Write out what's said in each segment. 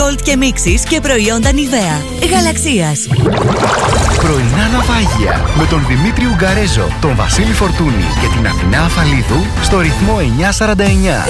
Gold και μίξεις και προϊόντα Nivea. Γαλαξίας. Πρωινά ναυάγια με τον Δημήτρη Ουγγαρέζο, τον Βασίλη Φορτούνη και την Αθηνά Αφαλίδου στο ρυθμό 949.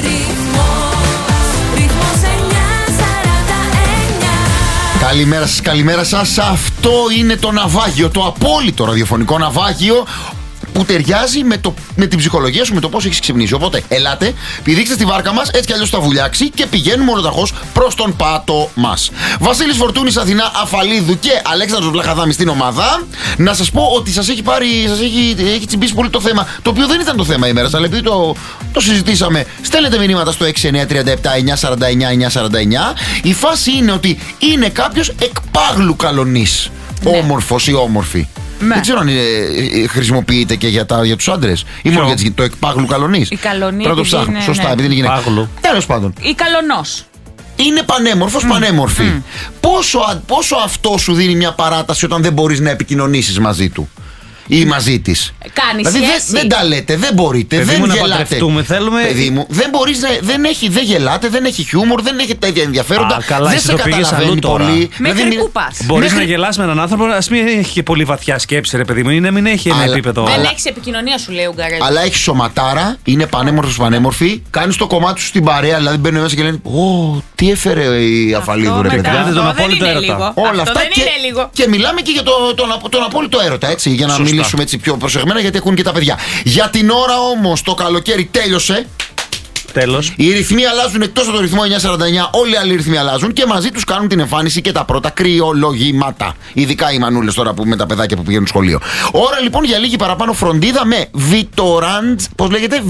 Καλημέρα σας, καλημέρα σας. Αυτό είναι το ναυάγιο, το απόλυτο ραδιοφωνικό ναυάγιο που ταιριάζει με την ψυχολογία σου, με το πώς έχεις ξυπνήσει. Οπότε, ελάτε, πηδήξτε στη βάρκα μας, έτσι κι αλλιώς θα βουλιάξει και πηγαίνουμε ολοταχώς προς τον πάτο μας. Βασίλης Φορτούνης, Αθηνά Αφαλίδου και Αλέξανδρος Βλαχαδάμης στην ομάδα. Να σας πω ότι σας έχει τσιμπήσει πολύ το θέμα, το οποίο δεν ήταν το θέμα ημέρας, αλλά επειδή το συζητήσαμε, στέλνετε μηνύματα στο 6937-949-949. Η φάση είναι ότι είναι κάποιος εκπάγλου καλονής. Ναι. Όμορφος ή όμορφη. Ναι. Δεν ξέρω αν χρησιμοποιείται και για τους άντρες ή μόνο για το εκπάγλου καλονής. Η καλονή. Πρέπει να το ψάχνω. Σωστά, επειδή είναι γυναίκα. Τέλος πάντων. Η καλονός. Είναι πανέμορφος, πανέμορφη. Πόσο αυτό σου δίνει μια παράταση όταν δεν μπορείς να επικοινωνήσεις μαζί του ή μαζί της? Κάνεις δηλαδή δεν τα λέτε, δεν μπορείτε, παιδί δεν μου, γελάτε. Να παντρευτούμε, θέλουμε. Παιδί μου, δεν μπορείς, δεν γελάτε, δεν έχει χιούμορ, δεν έχει τα ίδια ενδιαφέροντα. Καλά, δεν σε καταλαβαίνει πολύ. Μέχρι πού πας? Μπορείς να γελάς με έναν άνθρωπο, ας μην έχει και πολύ βαθιά σκέψη, ρε παιδί μου, ή να μην έχει ένα επίπεδο. Δεν έχεις επικοινωνία, σου λέει ο Ουγγαρέζος. Αλλά έχει σωματάρα, είναι πανέμορφος, πανέμορφη. Κάνεις το κομμάτι σου στην παρέα, δηλαδή μπαίνουν μέσα και λένε «Ω, τι έφερε η Αφαλίδου, ρε παιδιά». Τον απόλυτο έρωτα. Όλα αυτά και μιλάμε και για τον απόλυτο έρωτα, έτσι, για να μιλήσουμε έτσι πιο προσεγμένα, γιατί έχουν και τα παιδιά. Για την ώρα όμως το καλοκαίρι τέλειωσε. Τέλος. Οι ρυθμοί αλλάζουν εκτός από το ρυθμό 949, όλοι οι άλλοι ρυθμοί αλλάζουν και μαζί τους κάνουν την εμφάνιση και τα πρώτα κρυολογήματα. Ειδικά οι μανούλες τώρα που με τα παιδάκια που πηγαίνουν σχολείο. Ώρα λοιπόν για λίγη παραπάνω φροντίδα με Vitorans. Πώς λέγεται?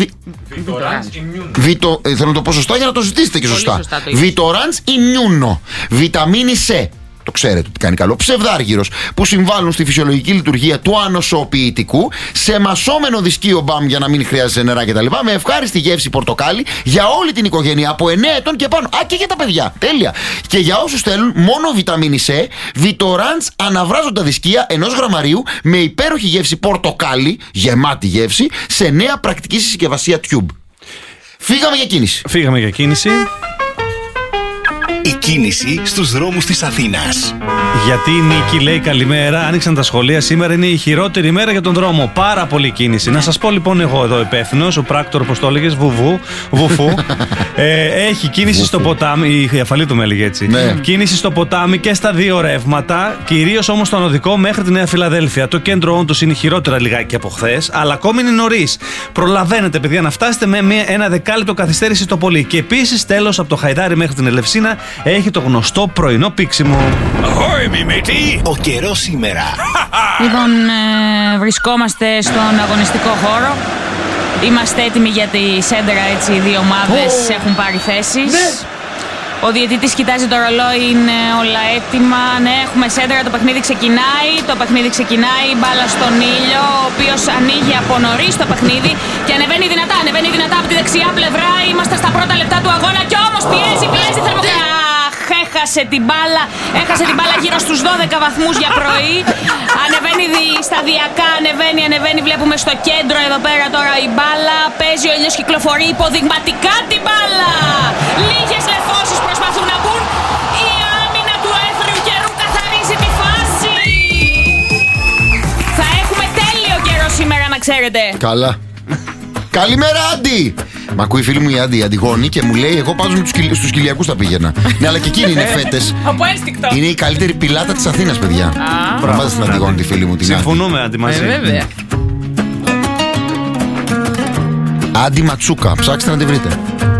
Θέλω να το πω σωστά για να το ζητήσετε και σωστά. Vitorans Immuno. Βιταμίνη C. Το ξέρετε ότι κάνει καλό. Ψευδάργυρος που συμβάλλουν στη φυσιολογική λειτουργία του ανοσοποιητικού, σε μασόμενο δισκείο μπαμ για να μην χρειάζεται νερά κτλ. Με ευχάριστη γεύση πορτοκάλι για όλη την οικογένεια από 9 ετών και πάνω. Α, και για τα παιδιά. Τέλεια. Και για όσους θέλουν μόνο βιταμίνη C, Vitorans αναβράζονται δισκεία 1 γραμμαρίου με υπέροχη γεύση πορτοκάλι, γεμάτη γεύση, σε νέα πρακτική συσκευασία tube. Φύγαμε για κίνηση. Η κίνηση στους δρόμους της Αθήνας. Γιατί η Νίκη λέει καλημέρα, άνοιξαν τα σχολεία, σήμερα είναι η χειρότερη ημέρα για τον δρόμο. Πάρα πολύ κίνηση. Να σας πω λοιπόν εγώ εδώ υπεύθυνος, ο πράκτορ, όπως το έλεγες, βουφού. Έχει κίνηση στο ποτάμι, η Αφαλίδου με έλεγε έτσι. Ναι. Κίνηση στο ποτάμι και στα δύο ρεύματα, κυρίως όμως στον οδικό μέχρι τη Νέα Φιλαδέλφια. Το κέντρο όντως είναι χειρότερα λιγάκι από χθες, αλλά ακόμη είναι νωρίς. Προλαβαίνετε, παιδιά, να φτάσετε με ένα δεκάλεπτο καθυστέρηση το πολύ. Και επίσης, τέλος, από το Χαϊδάρι μέχρι την Ελευσίνα έχει το γνωστό πρωινό πήξιμο. Ahoy, μιμήτη! Ο καιρός σήμερα. Λοιπόν, βρισκόμαστε στον αγωνιστικό χώρο. Είμαστε έτοιμοι για τη σέντρα, έτσι, οι δύο ομάδες έχουν πάρει θέσεις. Ναι. Ο διαιτητής κοιτάζει το ρολόι, είναι όλα έτοιμα. Ναι, έχουμε σέντρα, το παιχνίδι ξεκινάει. Μπάλα στον ήλιο, ο οποίος ανοίγει από νωρίς το παιχνίδι και ανεβαίνει δυνατά από τη δεξιά πλευρά. Είμαστε στα πρώτα λεπτά του αγώνα και όμως πιέζει θερμοκρασία. Έχασε την μπάλα γύρω στους 12 βαθμούς για πρωί. Ανεβαίνει σταδιακά, ανεβαίνει. Βλέπουμε στο κέντρο εδώ πέρα τώρα η μπάλα. Παίζει, ο ήλιος κυκλοφορεί υποδειγματικά την μπάλα. Λίγες νεφώσεις προσπαθούν να μπουν. Η άμυνα του Έθριου Καιρού καθαρίζει τη φάση. Θα έχουμε τέλειο καιρό σήμερα, να ξέρετε. Καλά. Καλημέρα, Άντι! Μ' ακούει η φίλη μου η Αντιγόνη και μου λέει: εγώ πάντως στους Κυλιακούς θα πήγαινα. Ναι, αλλά και εκείνη είναι φέτες. Από ένστικτο. Είναι η καλύτερη πιλάτα της Αθήνας, παιδιά. Μπράβο στην Αντιγόνη, τη φίλη μου την Άντι. Συμφωνούμε, Άντι, μαζί. Βέβαια. Άντι Ματσούκα, ψάξτε να τη βρείτε.